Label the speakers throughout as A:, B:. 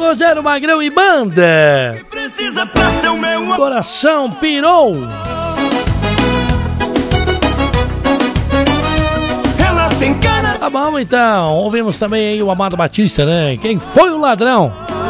A: Rogério Magrão e banda. Coração pirou. Tá bom, então. Ouvimos também aí o Amado Batista, né? Quem foi o ladrão?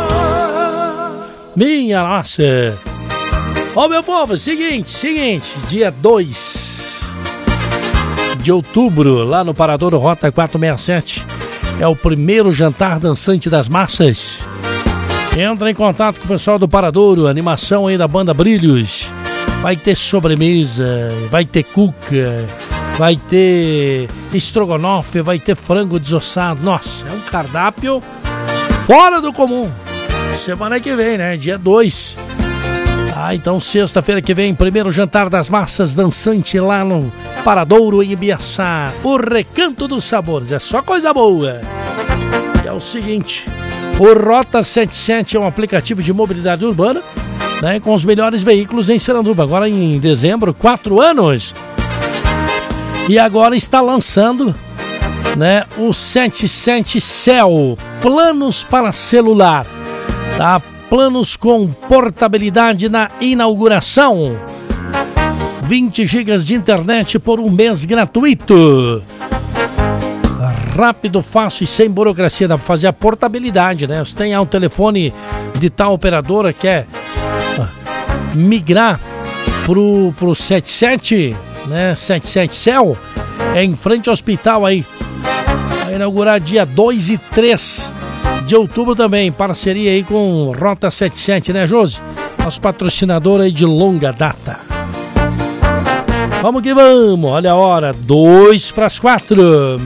A: Minha nossa. Ó, meu povo, seguinte, dia 2 de outubro, lá no Paradouro Rota 467, é o primeiro jantar dançante das massas. Entra em contato com o pessoal do Paradouro, animação aí da banda Brilhos. Vai ter sobremesa, vai ter cuca, vai ter estrogonofe, vai ter frango desossado. Nossa, é um cardápio fora do comum. Semana que vem, né? Dia 2. Então sexta-feira que vem, primeiro jantar das massas dançante lá no Paradouro em Ibiaçá. O Recanto dos Sabores, é só coisa boa. É o seguinte, o Rota 77 é um aplicativo de mobilidade urbana, né, com os melhores veículos em Saranduba. Agora em dezembro, 4 anos. E agora está lançando, né, o 77 Cell, planos para celular, tá? Planos com portabilidade na inauguração. 20 GB de internet por um mês gratuito. Rápido, fácil e sem burocracia. Dá para fazer a portabilidade, né? Você tem um telefone de tal operadora que quer migrar pro 77, né? 77 Cell. É em frente ao hospital aí. Vai inaugurar dia 2 e 3 de outubro também, parceria aí com Rota 77, né, Josi? Nosso patrocinador aí de longa data. Vamos que vamos, olha a hora, 3:04.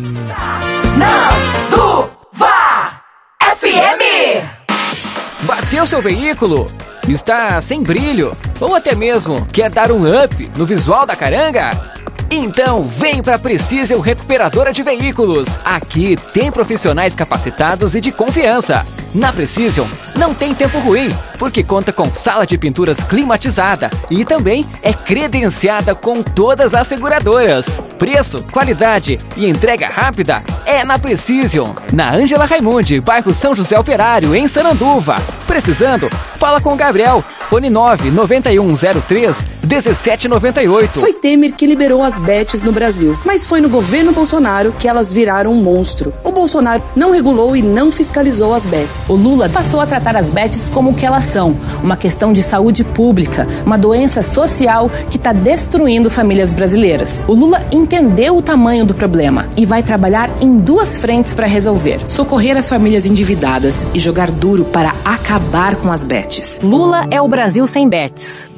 B: Saranduva FM. Bateu seu veículo? Está sem brilho? Ou até mesmo quer dar um up no visual da caranga? Então vem para Precision Recuperadora de Veículos. Aqui tem profissionais capacitados e de confiança. Na Precision não tem tempo ruim, porque conta com sala de pinturas climatizada e também é credenciada com todas as seguradoras. Preço, qualidade e entrega rápida é na Precision, na Ângela Raimundi, bairro São José Operário, em Saranduva. Precisando? Fala com o Gabriel. Fone 99103-1798.
C: Foi Temer que liberou as bets no Brasil, mas foi no governo Bolsonaro que elas viraram um monstro. O Bolsonaro não regulou e não fiscalizou as bets.
D: O Lula passou a tratar as bets como o que elas são, uma questão de saúde pública, uma doença social que está destruindo famílias brasileiras. O Lula entendeu o tamanho do problema e vai trabalhar em 2 frentes para resolver: socorrer as famílias endividadas e jogar duro para acabar com as bets.
E: Lula é o Brasil sem bets.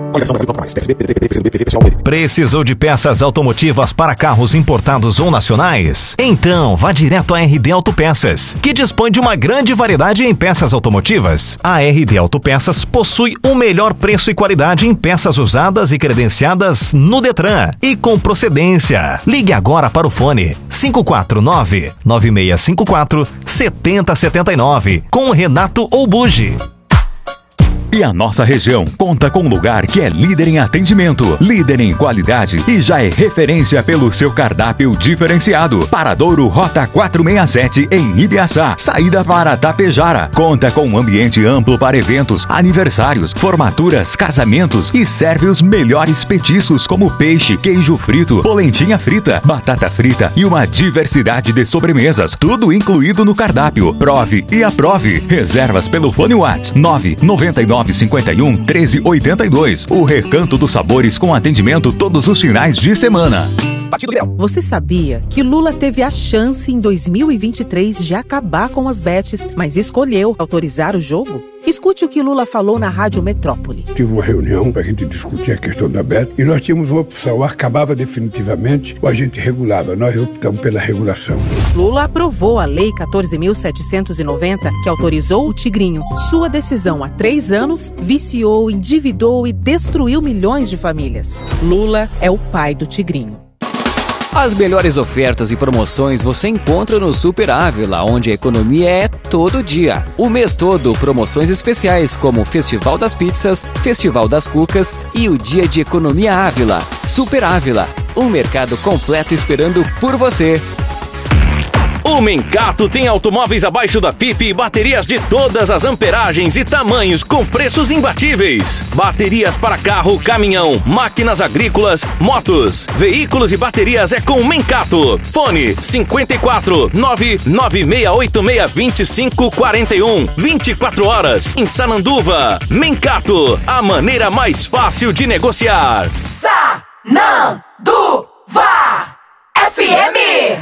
F: Precisou de peças automotivas para carros importados ou nacionais? Então vá direto à RD Autopeças, que dispõe de uma grande variedade em peças automotivas. A RD Autopeças possui o melhor preço e qualidade em peças usadas e credenciadas no Detran e com procedência. Ligue agora para o fone 549-9654-7079 com Renato Oubugi.
G: E a nossa região conta com um lugar que é líder em atendimento, líder em qualidade e já é referência pelo seu cardápio diferenciado. Paradouro Rota 467 em Ibiaçá, saída para Tapejara. Conta com um ambiente amplo para eventos, aniversários, formaturas, casamentos e serve os melhores petiscos como peixe, queijo frito, polentinha frita, batata frita e uma diversidade de sobremesas, tudo incluído no cardápio. Prove e aprove. Reservas pelo fone WhatsApp 99951-1382. O Recanto dos Sabores com atendimento todos os finais de semana.
H: Você sabia que Lula teve a chance em 2023 de acabar com as bets, mas escolheu autorizar o jogo? Escute o que Lula falou na Rádio Metrópole.
I: Tive uma reunião para a gente discutir a questão da bet e nós tínhamos uma opção: ou acabava definitivamente ou a gente regulava. Nós optamos pela regulação.
H: Lula aprovou a Lei 14.790, que autorizou o Tigrinho. Sua decisão há 3 anos viciou, endividou e destruiu milhões de famílias. Lula é o pai do Tigrinho.
B: As melhores ofertas e promoções você encontra no Super Ávila, onde a economia é todo dia. O mês todo, promoções especiais como o Festival das Pizzas, Festival das Cucas e o Dia de Economia Ávila. Super Ávila, um mercado completo esperando por você.
J: O Mencato tem automóveis abaixo da FIP e baterias de todas as amperagens e tamanhos com preços imbatíveis. Baterias para carro, caminhão, máquinas agrícolas, motos, veículos e baterias é com o Mencato. Fone 54 996862541. 24 horas em Sananduva. Mencato, a maneira mais fácil de negociar.
K: Sananduva FM.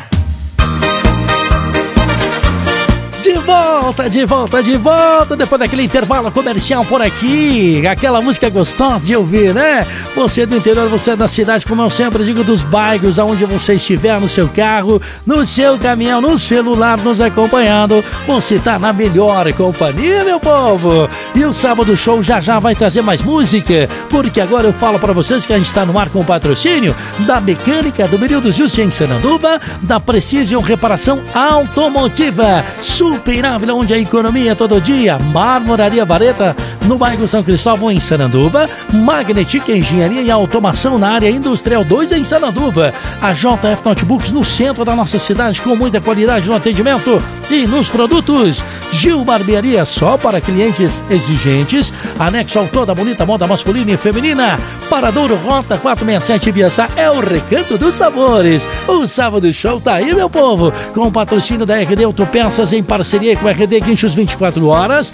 A: De volta, depois daquele intervalo comercial por aqui, aquela música gostosa de ouvir, né? Você do interior, você da cidade, como eu sempre digo, dos bairros, aonde você estiver, no seu carro, no seu caminhão, no celular, nos acompanhando, você tá na melhor companhia, meu povo! E o Sábado Show já vai trazer mais música, porque agora eu falo pra vocês que a gente está no ar com o patrocínio da Mecânica do Mirildo Justi em Sananduva, da Precision Reparação Automotiva, Super Ávila, onde a economia é todo dia. Marmoraria Vareta, no bairro São Cristóvão, em Sananduva. Magnetic Engenharia e Automação na área Industrial 2, em Sananduva. A JF Notebooks, no centro da nossa cidade, com muita qualidade no atendimento e nos produtos. Gil Barbearia, só para clientes exigentes. Anexo ao toda bonita moda masculina e feminina. Paradouro Rota 467 Biaçá é o recanto dos sabores. O Sábado Show tá aí, meu povo, com o patrocínio da RD Autopeças, em parceria com a RD Guinchos 24 horas,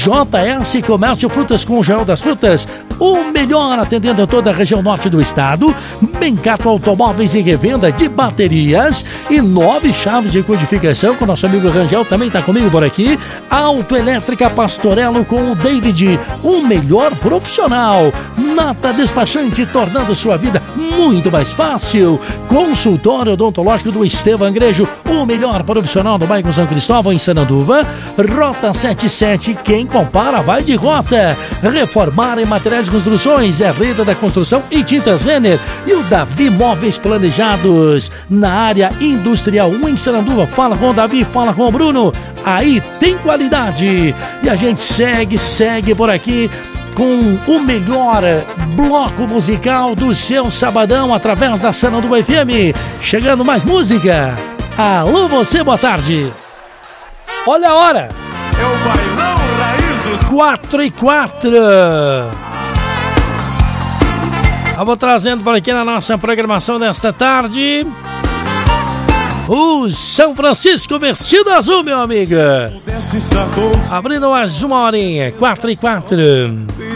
A: JS Comércio Frutas com o Geral das Frutas, o melhor atendendo a toda a região norte do estado. Mencato Automóveis e Revenda de Baterias e 9 chaves de codificação com o nosso amigo Rangel, também está comigo por aqui. Autoelétrica Pastorello com o David, o melhor profissional. Nata Despachante, tornando sua vida muito mais fácil. Consultório Odontológico do Estevam Angrejo, o melhor profissional do bairro São Cristóvão, em Sananduva. Rota 77, quem compara vai de rota. Reformar em materiais de construções é Reda da Construção e Tintas Renner. E o Davi Móveis Planejados, na área Industrial 1, em Sananduva. Fala com o Davi, fala com o Bruno, aí tem qualidade. E a gente segue por aqui com o melhor bloco musical do seu sabadão, através da Sananduva FM. Chegando mais música. Alô você, boa tarde. Olha a hora.
L: É o bailão raiz dos
A: 4:04. Eu vou trazendo por aqui na nossa programação desta tarde o São Francisco Vestido Azul, meu amigo. Abrindo mais uma horinha, 4:04.